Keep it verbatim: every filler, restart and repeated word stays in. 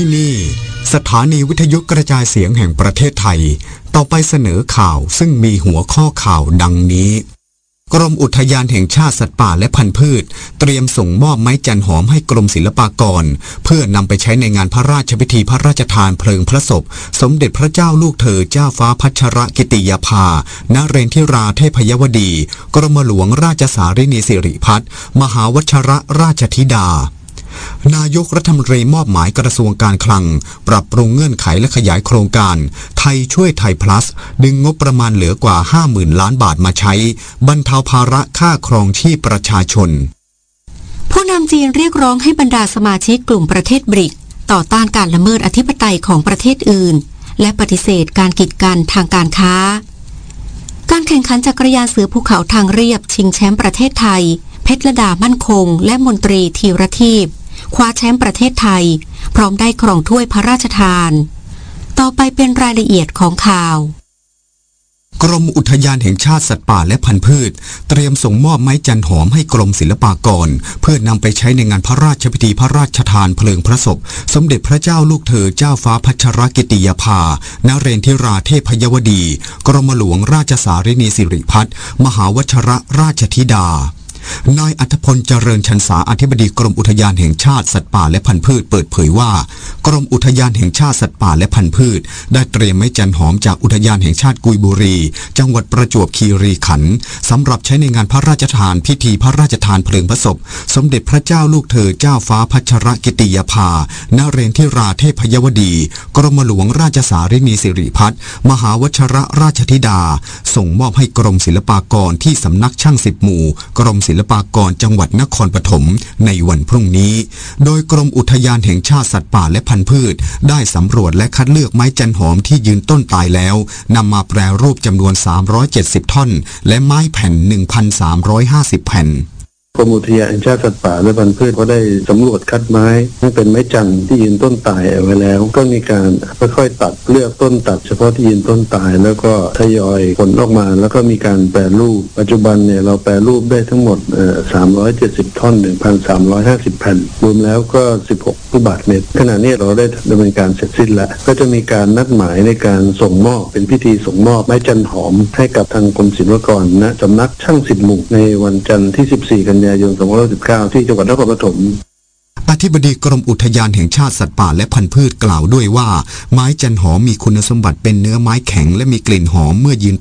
ที่นี่สถานีวิทยุกระจายเสียงแห่งประเทศไทยต่อไปเสนอข่าวซึ่งมีหัวข้อข่าวดังนี้กรมอุทยานแห่งชาติสัตว์ป่าและพันธุ์พืชเตรียมส่งมอบไม้จันหอมให้กรมศิลปากรเพื่อนำไปใช้ในงานพระราชพิธีพระราชทานเพลิงพระศพสมเด็จพระเจ้าลูกเธอเจ้าฟ้าพัชรกิติยาภานเรนทิราเทพยวดีกรมหลวงราชสารินีสิริพัฒน์มหาวชรราชธิดานายกรัฐมนตรีมอบหมายกระทรวงการคลังปรับปรุงเงื่อนไขและขยายโครงการไทยช่วยไทย plus ดึงงบประมาณเหลือกว่า ห้าหมื่น ล้านบาทมาใช้บรรเทาภาระค่าครองชีพประชาชนผู้นำจีนเรียกร้องให้บรรดาสมาชิกกลุ่มประเทศบริกต่อต้านการละเมิดอธิปไตยของประเทศอื่นและปฏิเสธการกีดกันทางการค้าการแข่งขันจักรยานเสือภูเขาทางเรียบชิงแชมป์ประเทศไทยเพชรลดามั่นคงและมนตรีธีรทีพคว้าแชมป์ประเทศไทยพร้อมได้ครองถ้วยพระราชทานต่อไปเป็นรายละเอียดของข่าวกรมอุทยานแห่งชาติสัตว์ป่าและพันธุ์พืชเตรียมส่งมอบไม้จันหอมให้กรมศิลปากรเพื่อนำไปใช้ในงานพระราชพิธีพระราชทานเพลิงพระศพสมเด็จพระเจ้าลูกเธอเจ้าฟ้าพัชรกิติยาภานเรนทิราเทพยวดีกรมหลวงราชสารินีสิริพัฒน์มหาวชรราชธิดานายอัธพลเจริญชันษาอธิบดีกรมอุทยานแห่งชาติสัตว์ป่าและพันธุ์พืชเปิดเผยว่ากรมอุทยานแห่งชาติสัตว์ป่าและพันธุ์พืชได้เตรียมไม้จันหอมจากอุทยานแห่งชาติกุยบุรีจังหวัดประจวบคีรีขันธ์สำหรับใช้ในงานพระราชทานพิธีพระราชทานเพลิงพระศพสมเด็จพระเจ้าลูกเธอเจ้าฟ้าพัชรกิติยาภานเรนทิราเทพยวดีกรมหลวงราชสารินีสิริพัฒน์มหาวชรราชธิดาส่งมอบให้กรมศิลปากรที่สำนักช่างสิบหมู่กรมศิลปากรจังหวัดนครปฐมในวันพรุ่งนี้โดยกรมอุทยานแห่งชาติสัตว์ป่าและพันธุ์พืชได้สำรวจและคัดเลือกไม้จันหอมที่ยืนต้นตายแล้วนำมาแปรรูปจำนวนสามร้อยเจ็ดสิบท่อนและไม้แผ่น หนึ่งพันสามร้อยห้าสิบ แผ่นกรมอุทยานแห่งชาติสัตว์ป่าและพันธุ์พืชก็ได้สำรวจคัดไม้ที่เป็นไม้จันทร์ที่ยืนต้นตายเอาไว้แล้วก็มีการค่อยๆตัดเลือกต้นตัดเฉพาะที่ยืนต้นตายแล้วก็ทยอยผลออกมาแล้วก็มีการแปรรูปปัจจุบันเนี่ยเราแปรรูปได้ทั้งหมดเอ่อสามร้อยเจ็ดสิบท่อน หนึ่งพันสามร้อยห้าสิบ แผ่นรวมแล้วก็สิบหกลูกบาศก์เมตรขณะนี้เราได้ดำเนินการเสร็จสิ้นแล้วก็จะมีการนัดหมายในการส่งมอบเป็นพิธีส่งมอบไม้จันหอมให้กับทางกรมศิลปากรณสำนักช่างสิบหมู่ในวันจันทร์ที่สิบสี่กันยายนสองพันห้าร้อยสิบเก้าที่จังหวัดนครปฐมอธิบดีกรมอุทยานแห่งชาติสัตว์ป่าและพันธุ์พืชกล่าวด้วยว่าไม้จันหอมมีคุณสมบัติเป็นเนื้อไม้แข็งและมีกลิ่นหอมเมื่อยืน